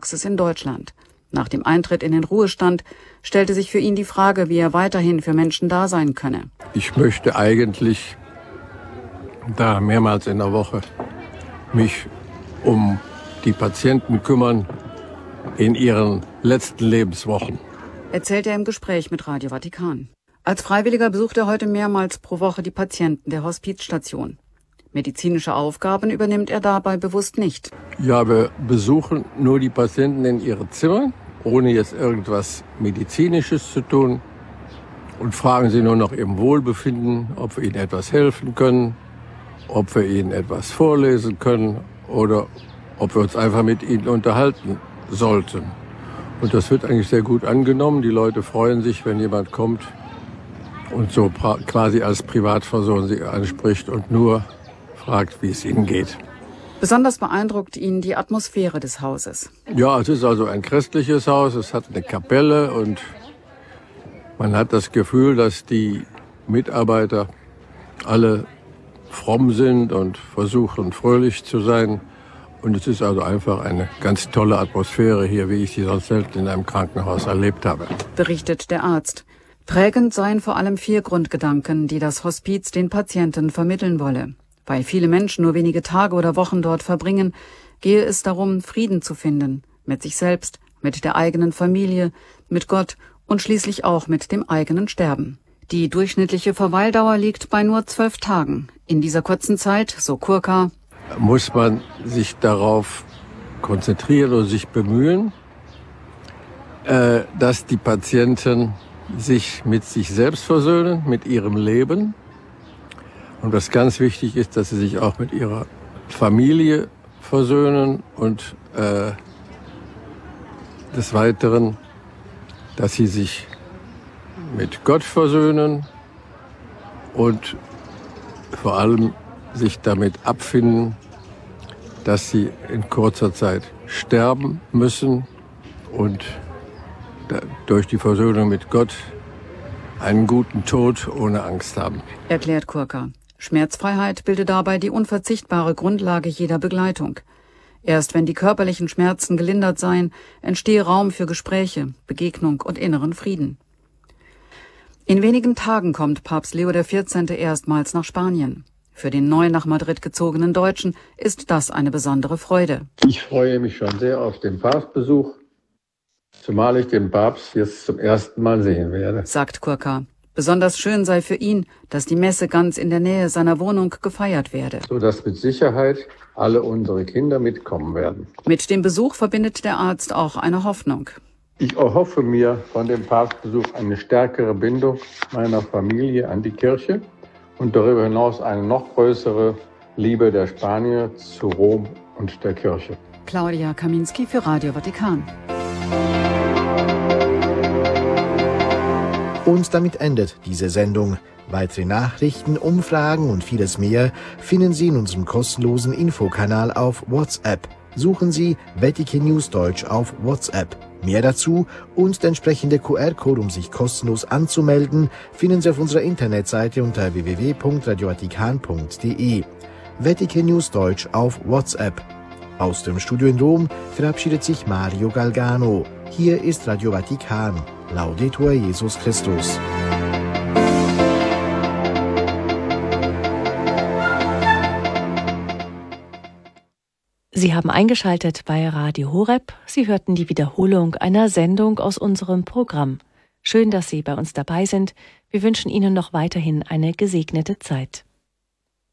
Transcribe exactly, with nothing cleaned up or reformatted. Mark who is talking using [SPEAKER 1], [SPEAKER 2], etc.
[SPEAKER 1] Praxis in Deutschland. Nach dem Eintritt in den Ruhestand stellte sich für ihn die Frage, wie er weiterhin für Menschen da sein könne.
[SPEAKER 2] Ich möchte eigentlich da mehrmals in der Woche mich um die Patienten kümmern in ihren letzten Lebenswochen.
[SPEAKER 1] Erzählt er im Gespräch mit Radio Vatikan. Als Freiwilliger besucht er heute mehrmals pro Woche die Patienten der Hospizstation. Medizinische Aufgaben übernimmt er dabei bewusst nicht.
[SPEAKER 2] Ja, wir besuchen nur die Patienten in ihren Zimmern, ohne jetzt irgendwas Medizinisches zu tun, und fragen sie nur nach ihrem Wohlbefinden, ob wir ihnen etwas helfen können, ob wir ihnen etwas vorlesen können oder ob wir uns einfach mit ihnen unterhalten sollten. Und das wird eigentlich sehr gut angenommen. Die Leute freuen sich, wenn jemand kommt und so quasi als Privatperson sie anspricht und nur fragt, wie es ihnen geht.
[SPEAKER 1] Besonders beeindruckt ihn die Atmosphäre des Hauses.
[SPEAKER 2] Ja, es ist also ein christliches Haus. Es hat eine Kapelle und man hat das Gefühl, dass die Mitarbeiter alle fromm sind und versuchen, fröhlich zu sein. Und es ist also einfach eine ganz tolle Atmosphäre hier, wie ich sie sonst selten in einem Krankenhaus erlebt habe.
[SPEAKER 1] Berichtet der Arzt. Prägend seien vor allem vier Grundgedanken, die das Hospiz den Patienten vermitteln wolle. Weil viele Menschen nur wenige Tage oder Wochen dort verbringen, gehe es darum, Frieden zu finden. Mit sich selbst, mit der eigenen Familie, mit Gott und schließlich auch mit dem eigenen Sterben. Die durchschnittliche Verweildauer liegt bei nur zwölf Tagen. In dieser kurzen Zeit, so Kurka,
[SPEAKER 2] muss man sich darauf konzentrieren und sich bemühen, äh, dass die Patienten sich mit sich selbst versöhnen, mit ihrem Leben. Und was ganz wichtig ist, dass sie sich auch mit ihrer Familie versöhnen und äh, des Weiteren, dass sie sich mit Gott versöhnen und vor allem sich damit abfinden, dass sie in kurzer Zeit sterben müssen und durch die Versöhnung mit Gott einen guten Tod ohne Angst haben.
[SPEAKER 1] Erklärt Kurka. Schmerzfreiheit bilde dabei die unverzichtbare Grundlage jeder Begleitung. Erst wenn die körperlichen Schmerzen gelindert seien, entstehe Raum für Gespräche, Begegnung und inneren Frieden. In wenigen Tagen kommt Papst Leo der vierzehnte erstmals nach Spanien. Für den neu nach Madrid gezogenen Deutschen ist das eine besondere Freude.
[SPEAKER 2] Ich freue mich schon sehr auf den Papstbesuch, zumal ich den Papst jetzt zum ersten Mal sehen werde,
[SPEAKER 1] sagt Kurka. Besonders schön sei für ihn, dass die Messe ganz in der Nähe seiner Wohnung gefeiert werde.
[SPEAKER 2] Sodass mit Sicherheit alle unsere Kinder mitkommen werden.
[SPEAKER 1] Mit dem Besuch verbindet der Arzt auch eine Hoffnung.
[SPEAKER 2] Ich erhoffe mir von dem Papstbesuch eine stärkere Bindung meiner Familie an die Kirche und darüber hinaus eine noch größere Liebe der Spanier zu Rom und der Kirche.
[SPEAKER 1] Claudia Kaminski für Radio Vatikan.
[SPEAKER 3] Und damit endet diese Sendung. Weitere Nachrichten, Umfragen und vieles mehr finden Sie in unserem kostenlosen Infokanal auf WhatsApp. Suchen Sie Vatikan News Deutsch auf WhatsApp. Mehr dazu und der entsprechende Q R-Code, um sich kostenlos anzumelden, finden Sie auf unserer Internetseite unter w w w punkt radio vatikan punkt d e. Vatikan News Deutsch auf WhatsApp. Aus dem Studio in Rom verabschiedet sich Mario Galgano. Hier ist Radio Vatikan. Laudetur Jesus Christus.
[SPEAKER 4] Sie haben eingeschaltet bei Radio Horeb. Sie hörten die Wiederholung einer Sendung aus unserem Programm. Schön, dass Sie bei uns dabei sind. Wir wünschen Ihnen noch weiterhin eine gesegnete Zeit.